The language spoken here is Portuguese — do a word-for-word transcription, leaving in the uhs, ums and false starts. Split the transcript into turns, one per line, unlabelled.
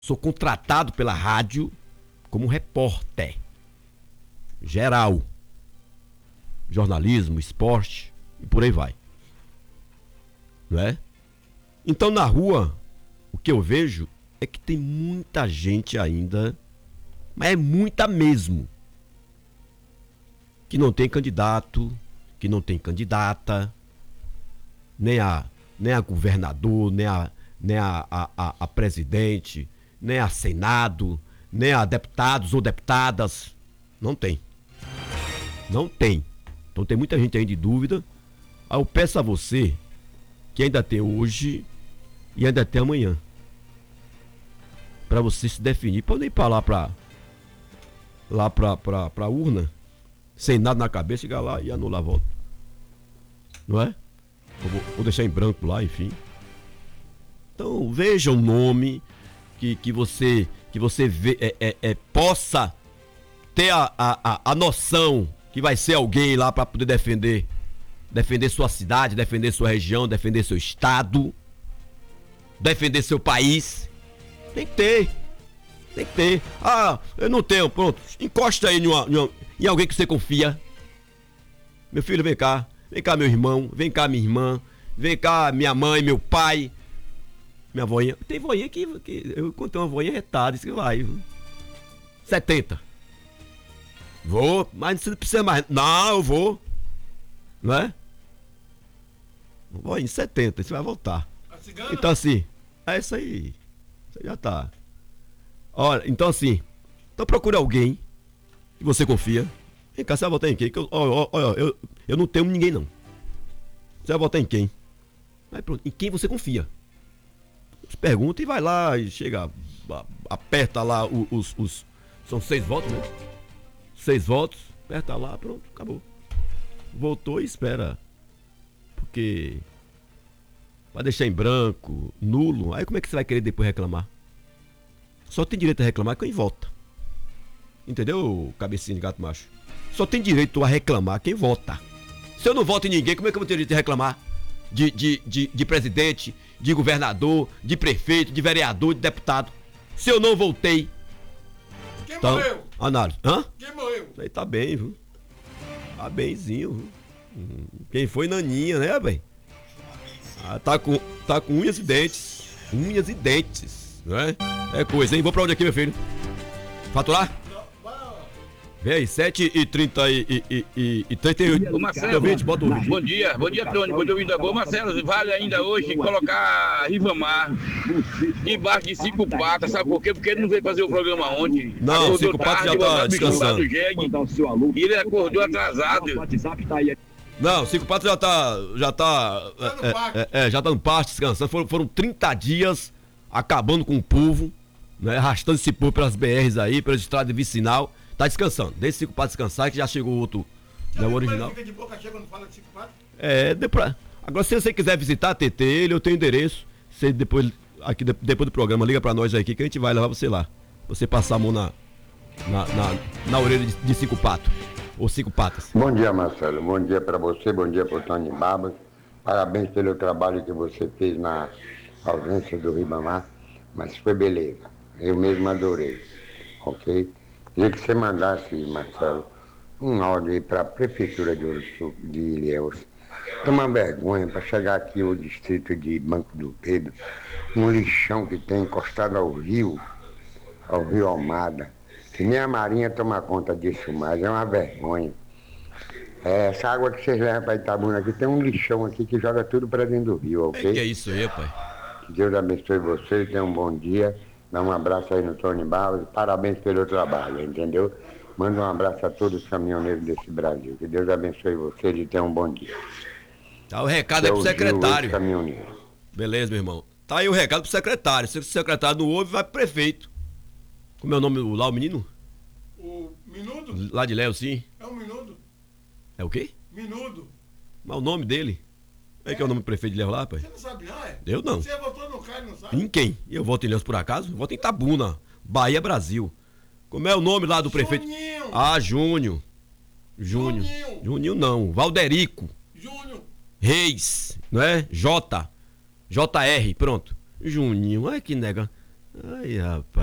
Sou contratado pela rádio como repórter geral. Jornalismo, esporte e por aí vai. Não é? Então na rua, o que eu vejo é que tem muita gente ainda, mas é muita mesmo, que não tem candidato, que não tem candidata, nem a, nem a governador, nem a, nem a, a, a, a presidente, nem a senado, nem a deputados ou deputadas. Não tem. Não tem. Então tem muita gente aí de dúvida. Aí eu peço a você que ainda tem hoje e ainda tem amanhã, para você se definir. Pode ir para lá, para lá pra, pra, pra urna, sem nada na cabeça, chegar lá e anular a volta. Não é? Eu vou, vou deixar em branco lá, enfim. Então veja o nome que, que você, que você vê, é, é, é, possa ter a, a, a noção que vai ser alguém lá para poder defender, defender sua cidade, defender sua região, defender seu estado, defender seu país. Tem que ter. Tem que ter. Ah, eu não tenho, pronto. Encosta aí em, uma, em, uma, em alguém que você confia. Meu filho, vem cá. Vem cá, meu irmão. Vem cá, minha irmã. Vem cá, minha mãe, meu pai. Minha voinha. Tem voinha que, que eu contei uma voinha retada. Isso que vai. setenta. Vou, mas não precisa mais. Não, eu vou. Não é? Vou em setenta, você vai voltar. Então assim, é isso aí. Você já tá. Olha, então assim, então procura alguém que você confia. Vem cá, você vai votar em quem? Que eu, ó, ó, ó, eu, eu não tenho ninguém não. Você vai votar em quem? Aí, pronto, em quem você confia. Você pergunta e vai lá e chega, aperta lá os, os, os são seis votos, né? Seis votos, aperta lá, pronto, acabou. Voltou e espera. Porque vai deixar em branco, nulo, aí como é que você vai querer depois reclamar? Só tem direito a reclamar quem vota. Entendeu, cabecinha de gato macho? Só tem direito a reclamar quem vota. Se eu não voto em ninguém, como é que eu vou ter direito de reclamar? De, de, de, de presidente, de governador, de prefeito, de vereador, de deputado. Se eu não votei.
Quem
então,
morreu?
Análise. Hã?
Quem morreu?
Aí tá bem, viu? Tá benzinho, viu? Quem foi Naninha, né, bem? Ah, tá com, tá com unhas e dentes. Unhas e dentes, não é? É coisa, hein? Vou pra onde aqui, meu filho? Faturar? Vem aí, sete e trinta e, e, e, e trinta e oito.
Ô Marcelo,
ouvinte, bota o ouvinte.
bom dia, bom dia, Tony, bom dia, ouvindo agora. Marcelo, vale ainda hoje colocar Rivamar debaixo de cinco patas, sabe por quê? Porque ele não veio fazer o programa ontem.
Não,
Acordou
cinco patas já tá descansando.
E ele acordou atrasado.
Não, cinco patas já tá, já tá, é, é, é, já tá no pasto descansando. Foram, foram trinta dias acabando com o povo, né? Arrastando esse povo pelas B Rs aí, pelas estradas vicinal. Tá descansando. Deixa cinco patas descansar que já chegou outro, né, o original.
Fica de boca cheia quando fala de cinco patas?
É, deu pra... Agora se você quiser visitar a T T, ele, eu tenho endereço. Você depois, aqui, depois do programa, liga pra nós aqui que a gente vai levar você lá. Você passar a mão na, na, na, na orelha de, de cinco patos. Ou cinco patas.
Bom dia, Marcelo. Bom dia para você, bom dia para o Tony Barbas. Parabéns pelo trabalho que você fez na ausência do Ribamar, mas foi beleza. Eu mesmo adorei, ok? Queria que você mandasse, Marcelo, um áudio aí para a Prefeitura de Ouro Sul, de Ilhéus. Toma vergonha para chegar aqui o distrito de Banco do Pedro, um lixão que tem encostado ao rio, ao rio Almada. Que nem a Marinha toma conta disso mais, é uma vergonha. É, essa água que vocês levam para Itabuna aqui, tem um lixão aqui que joga tudo para dentro do rio, ok?
É que é isso aí, pai?
Que Deus abençoe vocês, tenham um bom dia. Dá um abraço aí no Tony Barros, parabéns pelo trabalho, entendeu? Manda um abraço a todos os caminhoneiros desse Brasil. Que Deus abençoe vocês e tenham um bom dia.
Tá, o recado é pro secretário.
Caminhoneiro.
Beleza, meu irmão. Tá aí o recado pro secretário. Se o secretário não ouve, vai pro prefeito. Como é o nome lá, o menino?
O Minudo?
Lá de Léo, sim.
É o Minudo.
É o quê?
Minudo.
Mas o nome dele? É, é que é o nome do prefeito de Léo lá, pai?
Você não sabe não, é?
Eu não.
Você votou no cara, não sabe?
Em quem? Eu voto em Léo por acaso? Eu voto em Itabuna, Bahia, Brasil. Como é o nome lá do prefeito?
Juninho.
Ah, Júnior. Júnior.
Juninho.
Juninho não. Valderico.
Júnior.
Reis, não é? J. J R, pronto. Juninho, olha que nega. Ai, rapaz.